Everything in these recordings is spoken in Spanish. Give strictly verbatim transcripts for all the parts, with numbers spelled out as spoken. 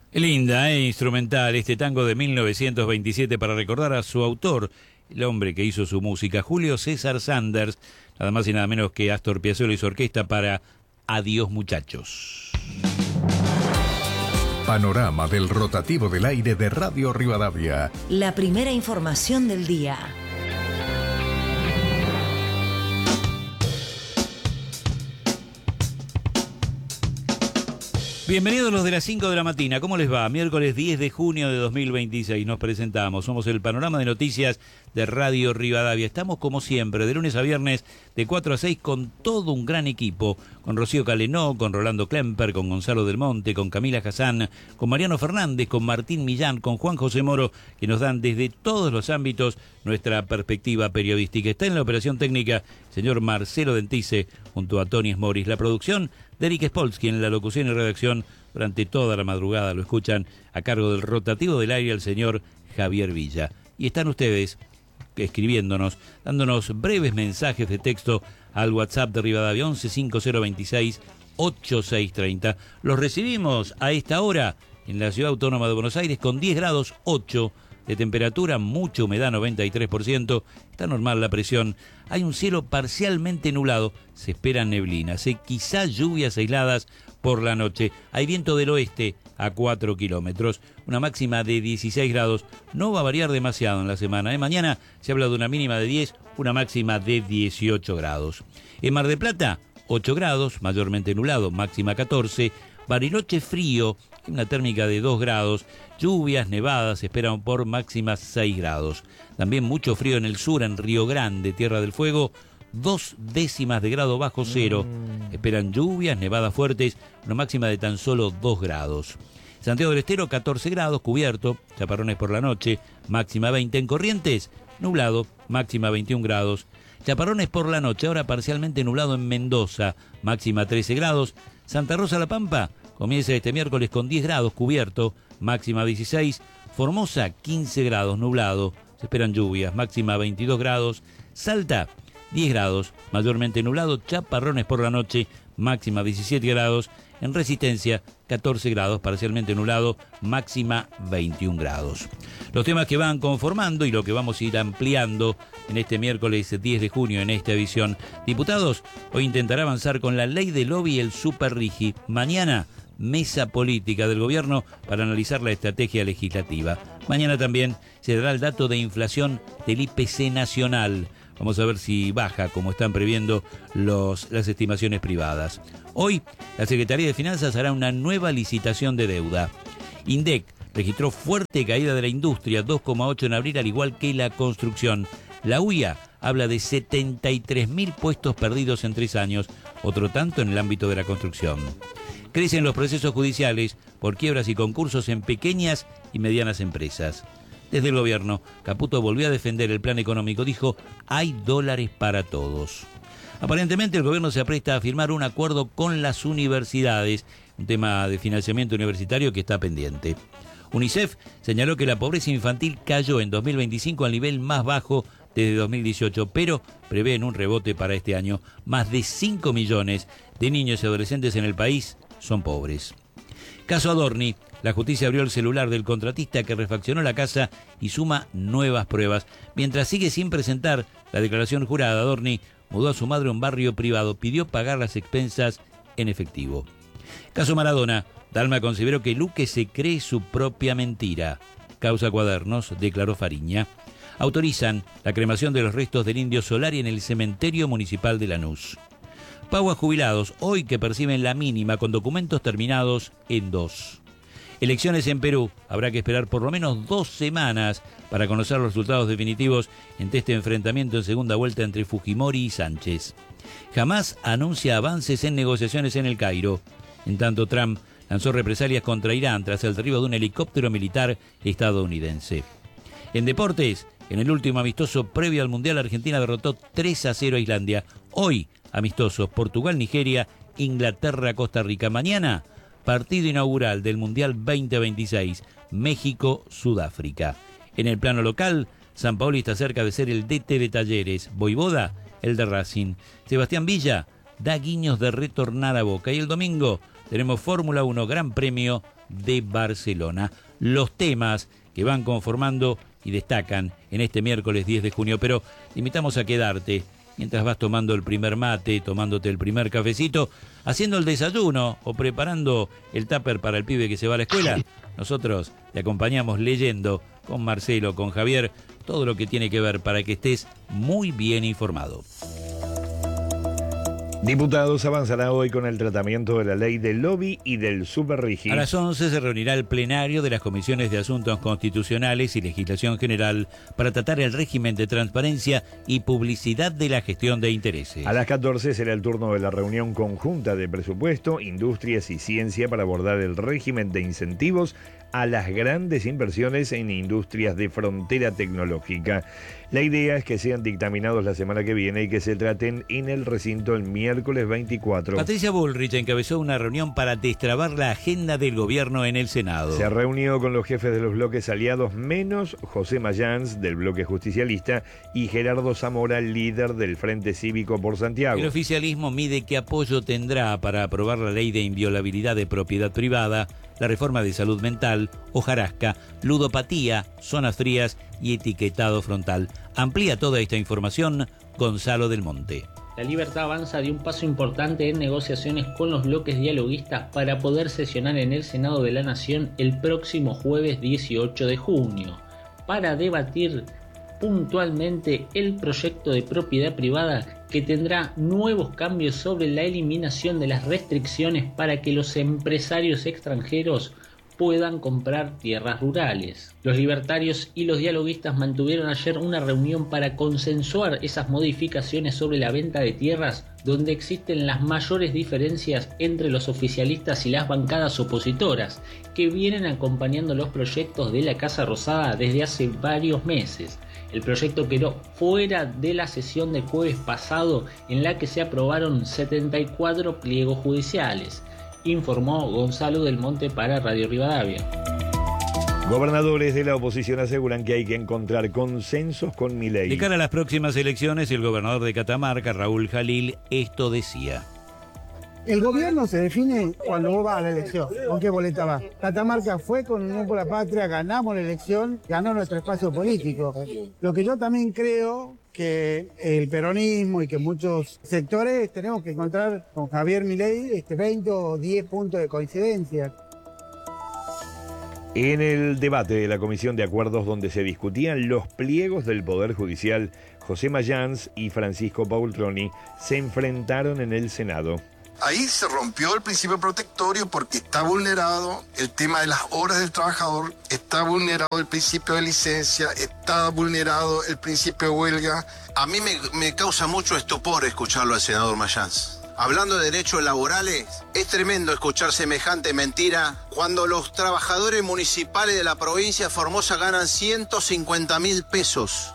Linda, eh, instrumental, este tango de mil novecientos veintisiete para recordar a su autor, el hombre que hizo su música, Julio César Sanders, nada más y nada menos que Astor Piazzolla y su orquesta para Adiós Muchachos. Panorama del rotativo del aire de Radio Rivadavia. La primera información del día. Bienvenidos los de las cinco de la mañana, ¿cómo les va? Miércoles diez de junio de dos mil veintiséis nos presentamos, somos el panorama de noticias de Radio Rivadavia. Estamos como siempre, de lunes a viernes, de cuatro a seis, con todo un gran equipo, con Rocío Calenó, con Rolando Klemper, con Gonzalo Del Monte, con Camila Hassan, con Mariano Fernández, con Martín Millán, con Juan José Moro, que nos dan desde todos los ámbitos nuestra perspectiva periodística. Está en la operación técnica el señor Marcelo Dentice, junto a Tony Smoris. La producción de Eric Spolsky, en la locución y redacción durante toda la madrugada lo escuchan a cargo del rotativo del aire el señor Javier Villa. Y están ustedes escribiéndonos, dándonos breves mensajes de texto al WhatsApp de Rivadavia once cinco cero veintiséis ochenta y seis treinta. Los recibimos a esta hora en la Ciudad Autónoma de Buenos Aires con diez grados ocho de temperatura, mucha humedad noventa y tres por ciento, está normal la presión, hay un cielo parcialmente nublado, se esperan neblinas, eh, quizá lluvias aisladas por la noche, hay viento del oeste a cuatro kilómetros, una máxima de dieciséis grados, no va a variar demasiado en la semana, ¿eh? Mañana se habla de una mínima de diez, una máxima de dieciocho grados. En Mar del Plata, ocho grados, mayormente nublado, máxima catorce, Bariloche frío, una térmica de dos grados, lluvias, nevadas, se esperan por máximas seis grados. También mucho frío en el sur, en Río Grande, Tierra del Fuego, dos décimas de grado bajo cero. Mm. Esperan lluvias, nevadas fuertes, una máxima de tan solo dos grados. Santiago del Estero, catorce grados, cubierto, chaparrones por la noche, máxima veinte. En Corrientes, nublado, máxima veintiún grados. Chaparrones por la noche, ahora parcialmente nublado en Mendoza, máxima trece grados. Santa Rosa La Pampa comienza este miércoles con diez grados, cubierto, máxima dieciséis. Formosa, quince grados, nublado, se esperan lluvias, máxima veintidós grados. Salta, diez grados, mayormente nublado, chaparrones por la noche, máxima diecisiete grados. En Resistencia, catorce grados, parcialmente nublado, máxima veintiún grados. Los temas que van conformando y lo que vamos a ir ampliando en este miércoles diez de junio en esta edición. Diputados, hoy intentará avanzar con la ley del lobby y el superrigi. Mañana, mesa política del gobierno para analizar la estrategia legislativa. Mañana también se dará el dato de inflación del I P C nacional. Vamos a ver si baja, como están previendo los, las estimaciones privadas. Hoy, la Secretaría de Finanzas hará una nueva licitación de deuda. INDEC registró fuerte caída de la industria, dos coma ocho en abril, al igual que la construcción. La U I A habla de setenta y tres mil puestos perdidos en tres años, otro tanto en el ámbito de la construcción. Crecen los procesos judiciales por quiebras y concursos en pequeñas y medianas empresas. Desde el gobierno, Caputo volvió a defender el plan económico, dijo, hay dólares para todos. Aparentemente el gobierno se apresta a firmar un acuerdo con las universidades, un tema de financiamiento universitario que está pendiente. UNICEF señaló que la pobreza infantil cayó en dos mil veinticinco al nivel más bajo desde dos mil dieciocho, pero prevén un rebote para este año. Más de cinco millones de niños y adolescentes en el país son pobres. Caso Adorni, la justicia abrió el celular del contratista que refaccionó la casa y suma nuevas pruebas. Mientras sigue sin presentar la declaración jurada, Adorni mudó a su madre a un barrio privado, pidió pagar las expensas en efectivo. Caso Maradona, Dalma consideró que Luque se cree su propia mentira. Causa Cuadernos, declaró Fariña. Autorizan la cremación de los restos del Indio Solari en el cementerio municipal de Lanús. Pago a jubilados, hoy que perciben la mínima con documentos terminados en dos. Elecciones en Perú, habrá que esperar por lo menos dos semanas para conocer los resultados definitivos entre este enfrentamiento en segunda vuelta entre Fujimori y Sánchez. Jamás anuncia avances en negociaciones en el Cairo. En tanto, Trump lanzó represalias contra Irán tras el derribo de un helicóptero militar estadounidense. En deportes, en el último amistoso previo al Mundial, Argentina derrotó tres a cero a Islandia. Hoy, amistosos Portugal-Nigeria, Inglaterra-Costa Rica. Mañana, partido inaugural del Mundial veinte veintiséis, México-Sudáfrica. En el plano local, San Paoli está cerca de ser el D T de Talleres, Voivoda, el de Racing. Sebastián Villa da guiños de retornar a Boca. Y el domingo, tenemos Fórmula uno Gran Premio de Barcelona. Los temas que van conformando y destacan en este miércoles diez de junio, pero te invitamos a quedarte mientras vas tomando el primer mate, tomándote el primer cafecito, haciendo el desayuno o preparando el tupper para el pibe que se va a la escuela. Nosotros te acompañamos leyendo con Marcelo, con Javier, todo lo que tiene que ver para que estés muy bien informado. Diputados avanzará hoy con el tratamiento de la ley del lobby y del superrígido. A las once se reunirá el plenario de las Comisiones de Asuntos Constitucionales y Legislación General para tratar el régimen de transparencia y publicidad de la gestión de intereses. A las catorce será el turno de la reunión conjunta de presupuesto, industrias y ciencia para abordar el régimen de incentivos a las grandes inversiones en industrias de frontera tecnológica. La idea es que sean dictaminados la semana que viene y que se traten en el recinto el miércoles veinticuatro. Patricia Bullrich encabezó una reunión para destrabar la agenda del gobierno en el Senado. Se reunió con los jefes de los bloques aliados, menos José Mayans, del bloque justicialista, y Gerardo Zamora, líder del Frente Cívico por Santiago. El oficialismo mide qué apoyo tendrá para aprobar la ley de inviolabilidad de propiedad privada, la reforma de salud mental, hojarasca, ludopatía, zonas frías y etiquetado frontal. Amplía toda esta información Gonzalo del Monte. La Libertad Avanza dio un paso importante en negociaciones con los bloques dialoguistas para poder sesionar en el Senado de la Nación el próximo jueves dieciocho de junio, para debatir puntualmente el proyecto de propiedad privada que tendrá nuevos cambios sobre la eliminación de las restricciones para que los empresarios extranjeros puedan comprar tierras rurales. Los libertarios y los dialoguistas mantuvieron ayer una reunión para consensuar esas modificaciones sobre la venta de tierras, donde existen las mayores diferencias entre los oficialistas y las bancadas opositoras, que vienen acompañando los proyectos de la Casa Rosada desde hace varios meses. El proyecto quedó fuera de la sesión del jueves pasado, en la que se aprobaron setenta y cuatro pliegos judiciales, informó Gonzalo del Monte para Radio Rivadavia. Gobernadores de la oposición aseguran que hay que encontrar consensos con Milei. De cara a las próximas elecciones, el gobernador de Catamarca, Raúl Jalil, esto decía. El gobierno se define cuando vos vas a la elección. ¿Con qué boleta vas? Catamarca fue con Unión por la Patria, ganamos la elección, ganó nuestro espacio político. Lo que yo también creo que el peronismo y que muchos sectores tenemos que encontrar con Javier Milei este veinte o diez puntos de coincidencia. En el debate de la Comisión de Acuerdos donde se discutían los pliegos del Poder Judicial, José Mayans y Francisco Paultroni se enfrentaron en el Senado. Ahí se rompió el principio protectorio porque está vulnerado el tema de las horas del trabajador, está vulnerado el principio de licencia, está vulnerado el principio de huelga. A mí me, me causa mucho estupor escucharlo al senador Mayans. Hablando de derechos laborales, es tremendo escuchar semejante mentira cuando los trabajadores municipales de la provincia de Formosa ganan ciento cincuenta mil pesos.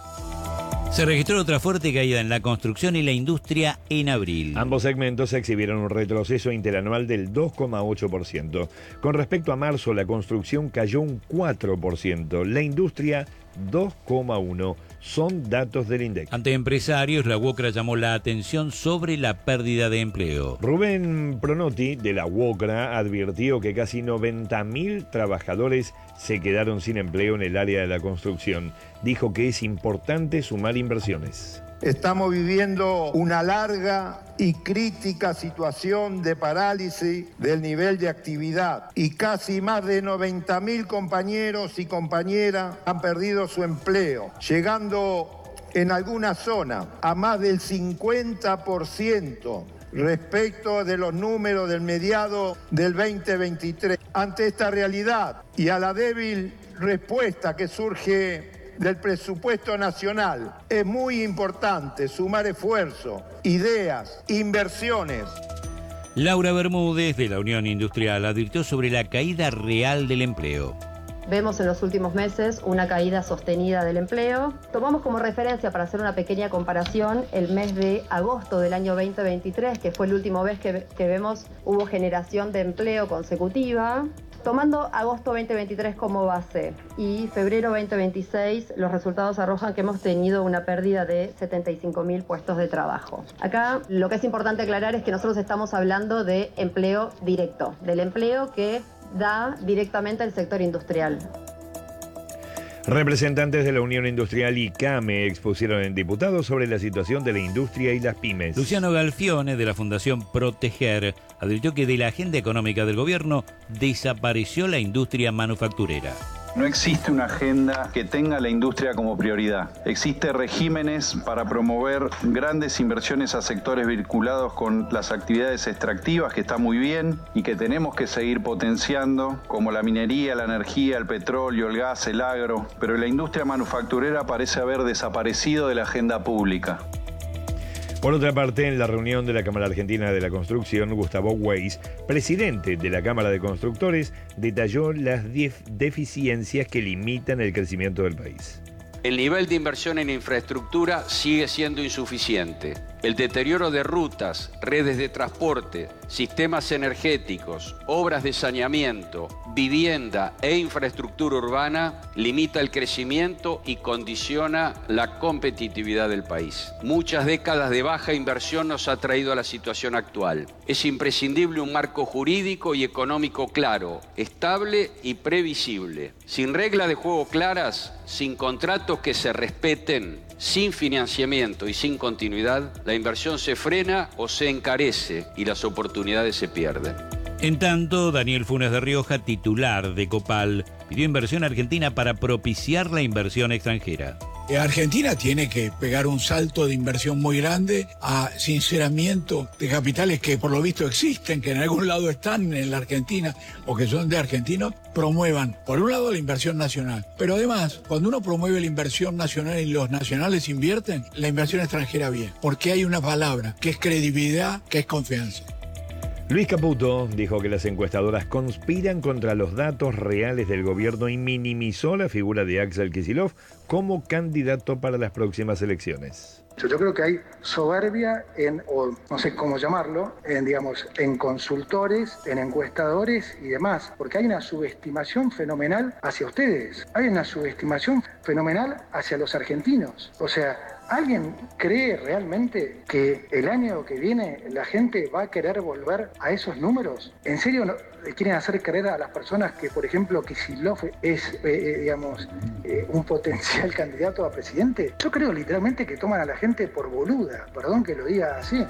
Se registró otra fuerte caída en la construcción y la industria en abril. Ambos segmentos exhibieron un retroceso interanual del dos coma ocho por ciento. Con respecto a marzo, la construcción cayó un cuatro por ciento, la industria dos coma uno por ciento. Son datos del INDEC. Ante empresarios, la UOCRA llamó la atención sobre la pérdida de empleo. Rubén Pronotti, de la UOCRA, advirtió que casi noventa mil trabajadores se quedaron sin empleo en el área de la construcción. Dijo que es importante sumar inversiones. Estamos viviendo una larga y crítica situación de parálisis del nivel de actividad y casi más de noventa mil compañeros y compañeras han perdido su empleo, llegando en alguna zona a más del cincuenta por ciento respecto de los números del mediado del veinte veintitrés. Ante esta realidad y a la débil respuesta que surge del presupuesto nacional, es muy importante sumar esfuerzos, ideas, inversiones. Laura Bermúdez, de la Unión Industrial, advirtió sobre la caída real del empleo. Vemos en los últimos meses una caída sostenida del empleo. Tomamos como referencia, para hacer una pequeña comparación, el mes de agosto del año veinte veintitrés, que fue el último mes que, que vemos hubo generación de empleo consecutiva. Tomando agosto veinte veintitrés como base y febrero veinte veintiséis, los resultados arrojan que hemos tenido una pérdida de setenta y cinco mil puestos de trabajo. Acá lo que es importante aclarar es que nosotros estamos hablando de empleo directo, del empleo que da directamente el sector industrial. Representantes de la Unión Industrial y CAME expusieron en diputados sobre la situación de la industria y las pymes. Luciano Galfione, de la Fundación Proteger, advirtió que de la agenda económica del gobierno desapareció la industria manufacturera. No existe una agenda que tenga la industria como prioridad. Existen regímenes para promover grandes inversiones a sectores vinculados con las actividades extractivas, que está muy bien y que tenemos que seguir potenciando, como la minería, la energía, el petróleo, el gas, el agro. Pero la industria manufacturera parece haber desaparecido de la agenda pública. Por otra parte, en la reunión de la Cámara Argentina de la Construcción, Gustavo Weiss, presidente de la Cámara de Constructores, detalló las deficiencias que limitan el crecimiento del país. El nivel de inversión en infraestructura sigue siendo insuficiente. El deterioro de rutas, redes de transporte, sistemas energéticos, obras de saneamiento, vivienda e infraestructura urbana limita el crecimiento y condiciona la competitividad del país. Muchas décadas de baja inversión nos ha traído a la situación actual. Es imprescindible un marco jurídico y económico claro, estable y previsible. Sin reglas de juego claras, sin contratos que se respeten, sin financiamiento y sin continuidad, la inversión se frena o se encarece y las oportunidades se pierden. En tanto, Daniel Funes de Rioja, titular de Copal, pidió inversión argentina para propiciar la inversión extranjera. Argentina tiene que pegar un salto de inversión muy grande a sinceramiento de capitales que por lo visto existen, que en algún lado están en la Argentina o que son de argentinos, promuevan, por un lado, la inversión nacional. Pero además, cuando uno promueve la inversión nacional y los nacionales invierten, la inversión extranjera bien. Porque hay una palabra, que es credibilidad, que es confianza. Luis Caputo dijo que las encuestadoras conspiran contra los datos reales del gobierno y minimizó la figura de Axel Kicillof como candidato para las próximas elecciones. Yo creo que hay soberbia en, o no sé cómo llamarlo, en, digamos, en consultores, en encuestadores y demás, porque hay una subestimación fenomenal hacia ustedes, hay una subestimación fenomenal hacia los argentinos. O sea, ¿alguien cree realmente que el año que viene la gente va a querer volver a esos números? ¿En serio no, quieren hacer creer a las personas que, por ejemplo, Kicillof es, eh, digamos, eh, un potencial candidato a presidente? Yo creo literalmente que toman a la gente por boluda, perdón que lo diga así.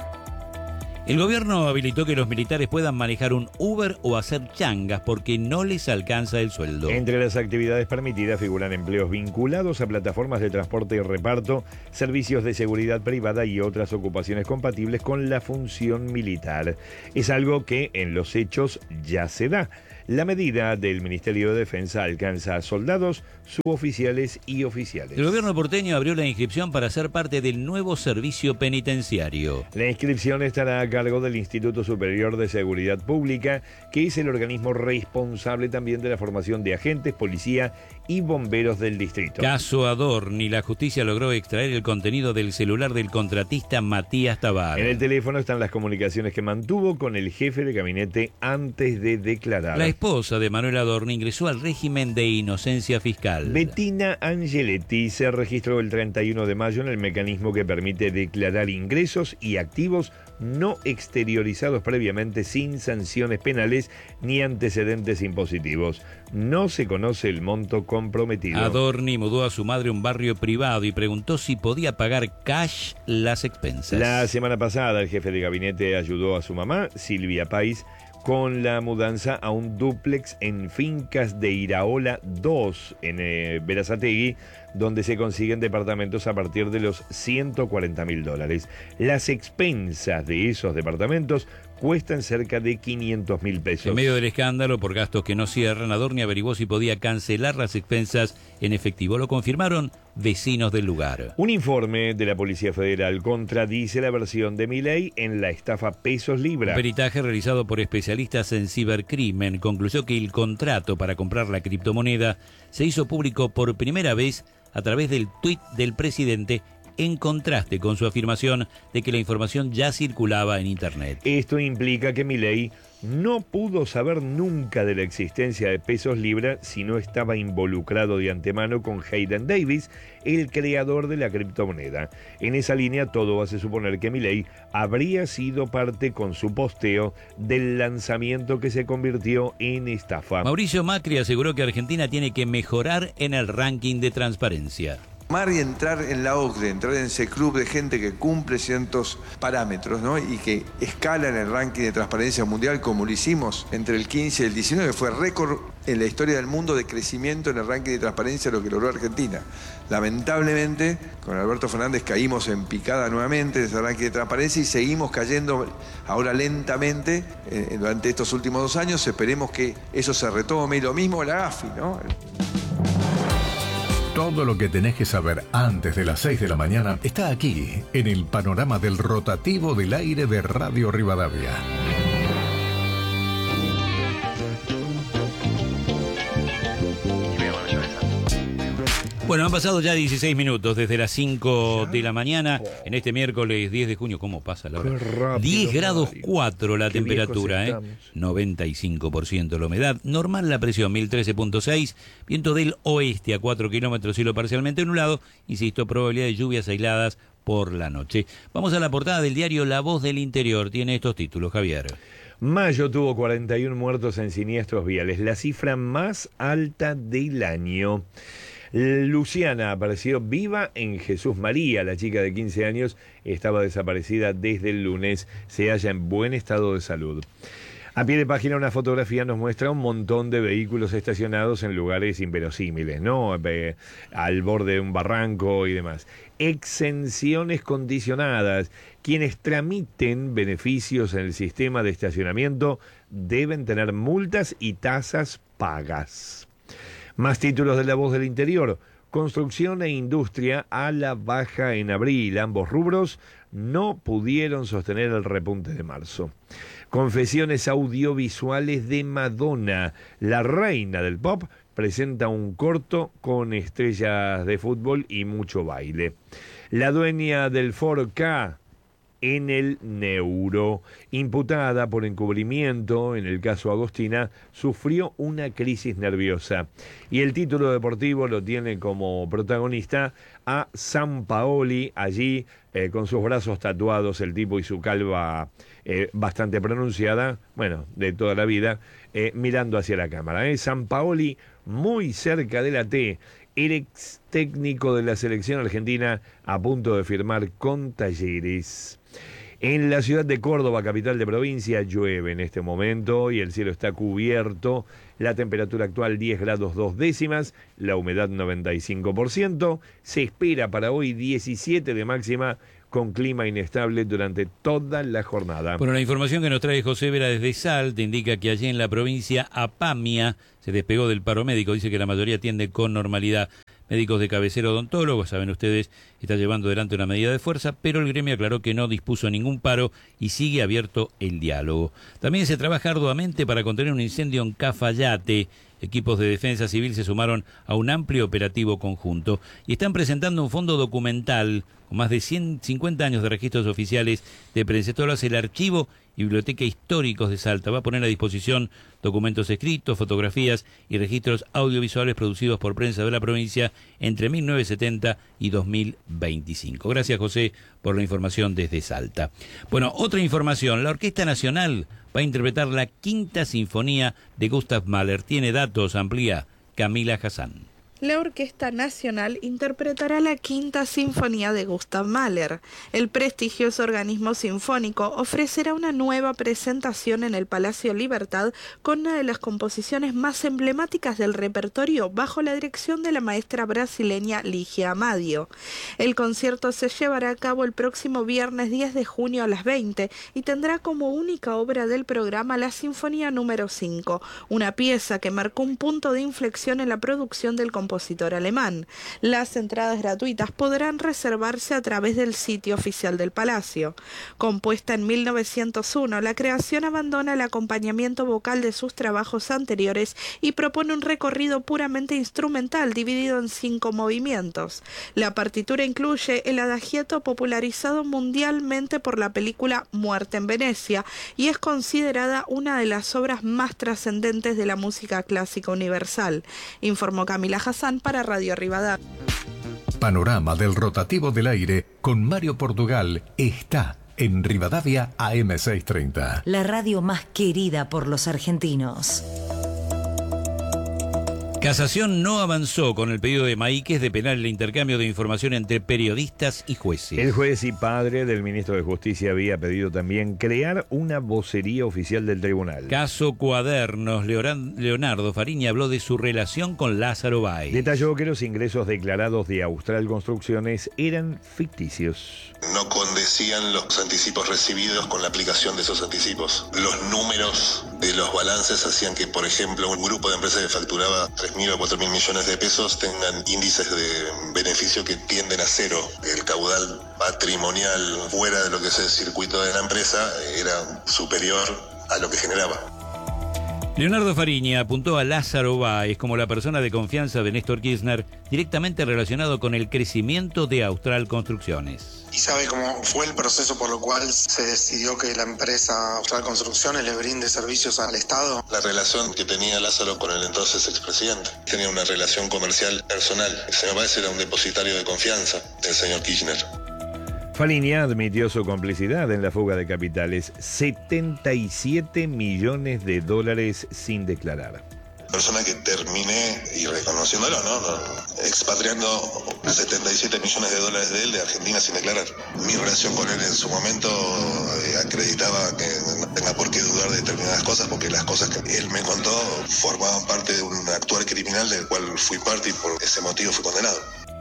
El gobierno habilitó que los militares puedan manejar un Uber o hacer changas porque no les alcanza el sueldo. Entre las actividades permitidas figuran empleos vinculados a plataformas de transporte y reparto, servicios de seguridad privada y otras ocupaciones compatibles con la función militar. Es algo que en los hechos ya se da. La medida del Ministerio de Defensa alcanza a soldados, suboficiales y oficiales. El gobierno porteño abrió la inscripción para ser parte del nuevo servicio penitenciario. La inscripción estará a cargo del Instituto Superior de Seguridad Pública, que es el organismo responsable también de la formación de agentes, policía y bomberos del distrito. Caso Adorni, la justicia logró extraer el contenido del celular del contratista Matías Tabar. En el teléfono están las comunicaciones que mantuvo con el jefe de gabinete antes de declarar. La esposa de Manuel Adorni ingresó al régimen de inocencia fiscal. Bettina Angeletti se registró el treinta y uno de mayo en el mecanismo que permite declarar ingresos y activos no exteriorizados previamente sin sanciones penales ni antecedentes impositivos. No se conoce el monto comprometido. Adorni mudó a su madre a un barrio privado y preguntó si podía pagar cash las expensas. La semana pasada el jefe de gabinete ayudó a su mamá, Silvia Pais, con la mudanza a un dúplex en Fincas de Iraola dos en eh, Berazategui, donde se consiguen departamentos a partir de los ciento cuarenta mil dólares. Las expensas de esos departamentos cuestan cerca de quinientos mil pesos. En medio del escándalo por gastos que no cierran, Adorni averiguó si podía cancelar las expensas en efectivo. Lo confirmaron vecinos del lugar. Un informe de la Policía Federal contradice la versión de Milei en la estafa Pesos Libra. Un peritaje realizado por especialistas en cibercrimen concluyó que el contrato para comprar la criptomoneda se hizo público por primera vez a través del tuit del presidente, en contraste con su afirmación de que la información ya circulaba en Internet. Esto implica que Milei no pudo saber nunca de la existencia de pesos libra si no estaba involucrado de antemano con Hayden Davis, el creador de la criptomoneda. En esa línea todo hace suponer que Milei habría sido parte con su posteo del lanzamiento que se convirtió en estafa. Mauricio Macri aseguró que Argentina tiene que mejorar en el ranking de transparencia. Y entrar en la O C D E, entrar en ese club de gente que cumple ciertos parámetros, ¿no? Y que escala en el ranking de transparencia mundial como lo hicimos entre el quince y el diecinueve, que fue récord en la historia del mundo de crecimiento en el ranking de transparencia, lo que logró Argentina. Lamentablemente, con Alberto Fernández caímos en picada nuevamente en ese ranking de transparencia y seguimos cayendo ahora lentamente eh, durante estos últimos dos años. Esperemos que eso se retome, y lo mismo la A F I, ¿no? Todo lo que tenés que saber antes de las seis de la mañana está aquí, en el panorama del rotativo del aire de Radio Rivadavia. Bueno, han pasado ya dieciséis minutos desde las cinco de la mañana en este miércoles diez de junio. ¿Cómo pasa la hora? diez grados cuatro la temperatura, ¿eh? noventa y cinco por ciento la humedad. Normal la presión, mil trece punto seis. Viento del oeste a cuatro kilómetros, cielo parcialmente nublado. Insisto, probabilidad de lluvias aisladas por la noche. Vamos a la portada del diario La Voz del Interior. Tiene estos títulos, Javier. Mayo tuvo cuarenta y uno muertos en siniestros viales, la cifra más alta del año. Luciana apareció viva en Jesús María. La chica de quince años estaba desaparecida desde el lunes. Se halla en buen estado de salud. A pie de página, una fotografía nos muestra un montón de vehículos estacionados en lugares inverosímiles, ¿no? Eh, al borde de un barranco y demás. Exenciones condicionadas. Quienes tramiten beneficios en el sistema de estacionamiento deben tener multas y tasas pagas. Más títulos de La Voz del Interior. Construcción e industria a la baja en abril. Ambos rubros no pudieron sostener el repunte de marzo. Confesiones audiovisuales de Madonna. La reina del pop presenta un corto con estrellas de fútbol y mucho baile. La dueña del cuatro K en el Neuro, imputada por encubrimiento en el caso Agostina, sufrió una crisis nerviosa. Y el título deportivo lo tiene como protagonista a Sampaoli, allí eh, con sus brazos tatuados, el tipo y su calva eh, bastante pronunciada, bueno, de toda la vida, eh, mirando hacia la cámara. ¿eh? Sampaoli muy cerca de la T. El ex técnico de la selección argentina a punto de firmar con Talleres. En la ciudad de Córdoba, capital de provincia, llueve en este momento y el cielo está cubierto. La temperatura actual diez grados dos décimas, la humedad noventa y cinco por ciento. Se espera para hoy diecisiete de máxima, con clima inestable durante toda la jornada. Bueno, la información que nos trae José Vera desde Salta indica que allí en la provincia Apamia se despegó del paro médico. Dice que la mayoría atiende con normalidad. Médicos de cabecera, odontólogos, saben ustedes, está llevando adelante una medida de fuerza, pero el gremio aclaró que no dispuso ningún paro y sigue abierto el diálogo. También se trabaja arduamente para contener un incendio en Cafayate. Equipos de defensa civil se sumaron a un amplio operativo conjunto y están presentando un fondo documental con más de ciento cincuenta años de registros oficiales de prensa. Esto lo hace el Archivo y Biblioteca Históricos de Salta. Va a poner a disposición documentos escritos, fotografías y registros audiovisuales producidos por prensa de la provincia entre mil novecientos setenta y dos mil veinticinco. Gracias, José, por la información desde Salta. Bueno, otra información. La Orquesta Nacional va a interpretar la Quinta Sinfonía de Gustav Mahler. Tiene datos, amplía Camila Hassan. La Orquesta Nacional interpretará la Quinta Sinfonía de Gustav Mahler. El prestigioso organismo sinfónico ofrecerá una nueva presentación en el Palacio Libertad con una de las composiciones más emblemáticas del repertorio bajo la dirección de la maestra brasileña Ligia Amadio. El concierto se llevará a cabo el próximo viernes diez de junio a las veinte y tendrá como única obra del programa la Sinfonía número cinco, una pieza que marcó un punto de inflexión en la producción del compositor compositor alemán. Las entradas gratuitas podrán reservarse a través del sitio oficial del Palacio. Compuesta en mil novecientos uno, la creación abandona el acompañamiento vocal de sus trabajos anteriores y propone un recorrido puramente instrumental dividido en cinco movimientos. La partitura incluye el adagietto popularizado mundialmente por la película Muerte en Venecia y es considerada una de las obras más trascendentes de la música clásica universal, informó Camila Hassan para Radio Rivadavia. Panorama del rotativo del aire con Mario Portugal está en Rivadavia A M seiscientos treinta. La radio más querida por los argentinos. Casación no avanzó con el pedido de Maíquez de penar el intercambio de información entre periodistas y jueces. El juez y padre del ministro de Justicia había pedido también crear una vocería oficial del tribunal. Caso Cuadernos. Leonardo Fariña habló de su relación con Lázaro Báez. Detalló que los ingresos declarados de Austral Construcciones eran ficticios. No condecían los anticipos recibidos con la aplicación de esos anticipos. Los números de los balances hacían que, por ejemplo, un grupo de empresas que facturaba tres mil o cuatro mil millones de pesos tengan índices de beneficio que tienden a cero. El caudal patrimonial fuera de lo que es el circuito de la empresa era superior a lo que generaba. Leonardo Fariña apuntó a Lázaro Báez como la persona de confianza de Néstor Kirchner, directamente relacionado con el crecimiento de Austral Construcciones. ¿Y sabe cómo fue el proceso por lo cual se decidió que la empresa Austral Construcciones le brinde servicios al Estado? La relación que tenía Lázaro con el entonces expresidente. Tenía una relación comercial personal. El señor Báez era un depositario de confianza del señor Kirchner. Fariña admitió su complicidad en la fuga de capitales, setenta y siete millones de dólares sin declarar. Persona que terminé, y reconociéndolo, ¿no? expatriando setenta y siete millones de dólares de él de Argentina sin declarar. Mi relación con él en su momento eh, acreditaba que no tenga por qué dudar de determinadas cosas, porque las cosas que él me contó formaban parte de un actuar criminal del cual fui parte y por ese motivo fui condenado.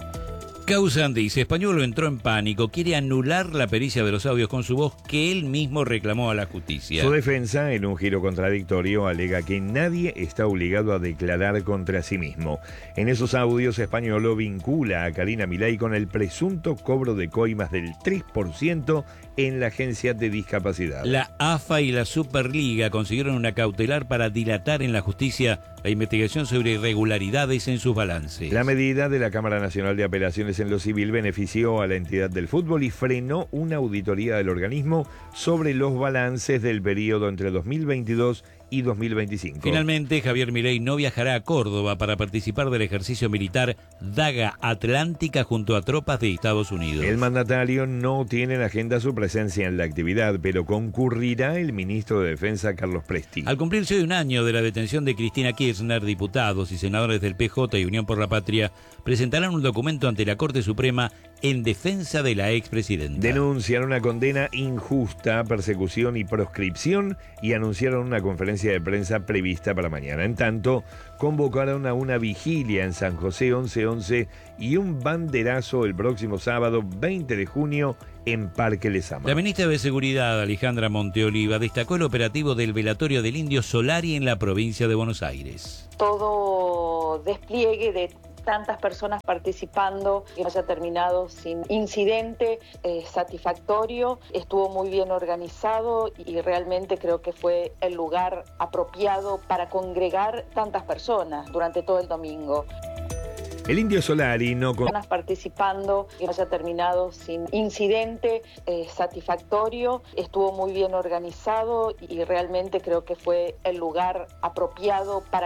Causan dice, Españolo entró en pánico, quiere anular la pericia de los audios con su voz que él mismo reclamó a la justicia. Su defensa, en un giro contradictorio, alega que nadie está obligado a declarar contra sí mismo. En esos audios, Españolo vincula a Karina Milei con el presunto cobro de coimas del tres por ciento en la agencia de discapacidad. La A F A y la Superliga consiguieron una cautelar para dilatar en la justicia la investigación sobre irregularidades en sus balances. La medida de la Cámara Nacional de Apelaciones en lo Civil benefició a la entidad del fútbol y frenó una auditoría del organismo sobre los balances del periodo entre dos mil veintidós y dos mil veinticinco. Finalmente, Javier Milei no viajará a Córdoba para participar del ejercicio militar Daga Atlántica junto a tropas de Estados Unidos. El mandatario no tiene en agenda su presencia en la actividad, pero concurrirá el ministro de Defensa, Carlos Presti. Al cumplirse hoy un año de la detención de Cristina Kirchner, diputados y senadores del P J y Unión por la Patria presentarán un documento ante la Corte Suprema en defensa de la expresidenta. Denunciaron una condena injusta, persecución y proscripción y anunciaron una conferencia de prensa prevista para mañana. En tanto, convocaron a una vigilia en San José once once y un banderazo el próximo sábado veinte de junio en Parque Lezama. La ministra de Seguridad, Alejandra Monteoliva, destacó el operativo del velatorio del Indio Solari en la provincia de Buenos Aires. Todo despliegue de tantas personas participando, que haya terminado sin incidente, eh, satisfactorio, estuvo muy bien organizado y realmente creo que fue el lugar apropiado para congregar tantas personas durante todo el domingo. El Indio Solari no con... participando, que haya terminado sin incidente, eh, satisfactorio, estuvo muy bien organizado y realmente creo que fue el lugar apropiado para